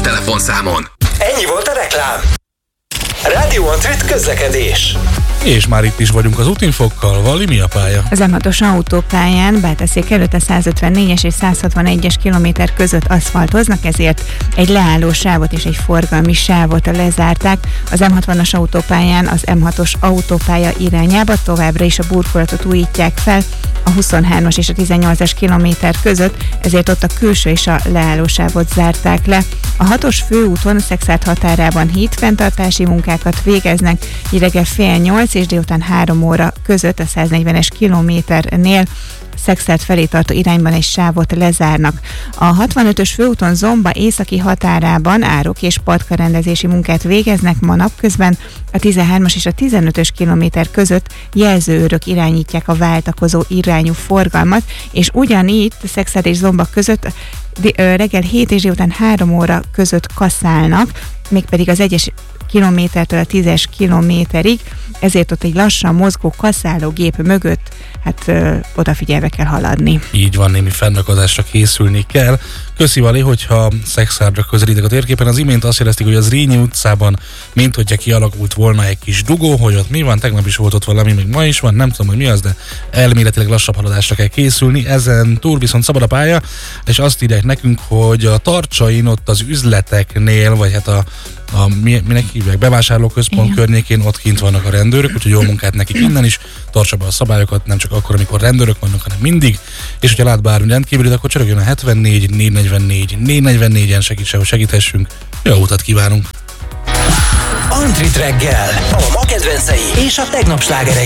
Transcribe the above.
telefonszámon. Ennyi volt a reklám. Rádió Antrit közlekedés. És már itt is vagyunk az útinfokkal. Vali, mi a pálya? Az M6-os autópályán Bátaszék előtt a 154-es és 161-es kilométer között aszfaltoznak, ezért egy leálló sávot és egy forgalmi sávot lezárták. Az M60-as autópályán az M6-os autópálya irányába továbbra is a burkolatot újítják fel a 23-as és a 18-as kilométer között, ezért ott a külső és a leálló sávot zárták le. A 6-os főúton Szekszárd határában hídfenntartási munkákat végeznek, így reggel 7:30 és délután 3 óra között a 140-es kilométernél Szekszárd felé tartó irányban egy sávot lezárnak. A 65-ös főúton Zomba északi határában árok és patkarendezési munkát végeznek ma napközben, a 13-as és a 15-ös kilométer között jelzőőrök irányítják a váltakozó irányú forgalmat, és ugyanígy Szekszárd és Zomba között reggel 7 és délután 3 óra között kaszálnak, mégpedig az 1-es kilométertől a 10-es kilométerig, ezért ott egy lassan mozgó kaszálógép mögött odafigyelve kell haladni. Így van, némi fennakadásra készülni kell. Köszi, Vali, hogyha Szekszárdra közelítek a térképen. Az imént azt jelezték, hogy az Rényi utcában mint hogyha kialakult volna egy kis dugó, hogy ott mi van, tegnap is volt ott valami, még ma is van, nem tudom, hogy mi az, de elméletileg lassabb haladásra kell készülni. Ezen túl viszont szabad a pálya, és azt írják nekünk, hogy a Tarcsain ott az üzleteknél, vagy hát minek hívják, bevásárlóközpont környékén ott kint vannak a rendőrök, úgyhogy jó munkát nekik innen is, tartsa be a szabályokat, nem csak akkor, amikor rendőrök vannak, hanem mindig, és hogyha lát bármi rendkívülit, akkor csörögjön a 74 444 444-en segíthessünk. Jó utat kívánunk! Antrit reggel, a ma kedvencei és a tegnap slágerei